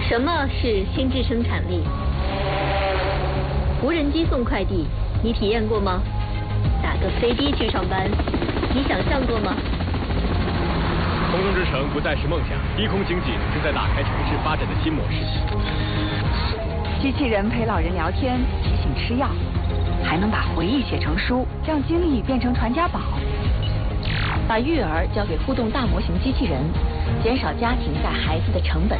什么是心智生产力？无人机送快递，你体验过吗？打个飞的去上班，你想象过吗？ 空中之城不再是梦想，低空经济正在打开城市发展的新模式。 机器人陪老人聊天，提醒吃药，还能把回忆写成书，让经历变成传家宝。 把育儿交给互动大模型机器人，减少家庭带孩子的成本。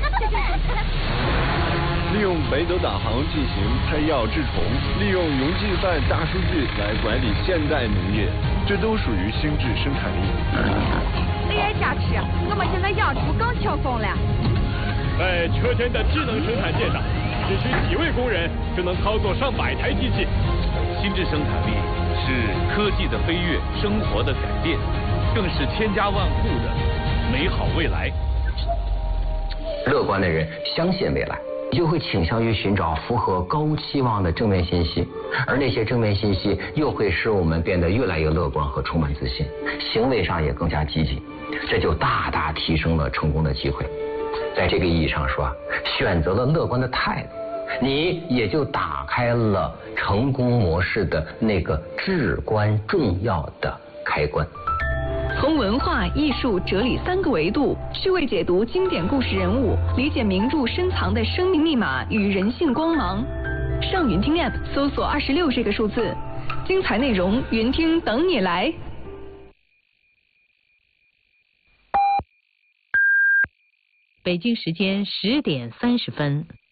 利用北斗导航进行配药治虫，利用云计算大数据来管理现代农业，这都属于心智生产力。 你也加吃，我们现在养猪更轻松了。 在车间的智能生产线上，只需几位工人就能操作上百台机器。 心智生产力是科技的飞跃，生活的改变，更是千家万户的美好未来。 乐观的人相信未来，就会倾向于寻找符合高期望的正面信息，而那些正面信息又会使我们变得越来越乐观和充满自信，行为上也更加积极，这就大大提升了成功的机会。在这个意义上说，选择了乐观的态度，你也就打开了成功模式的那个至关重要的开关。 从文化、艺术、哲理3个维度趣味解读经典故事人物，理解名著深藏的生命密码与人性光芒。上云听 App 搜索26这个数字，精彩内容云听等你来。 北京时间10点30分。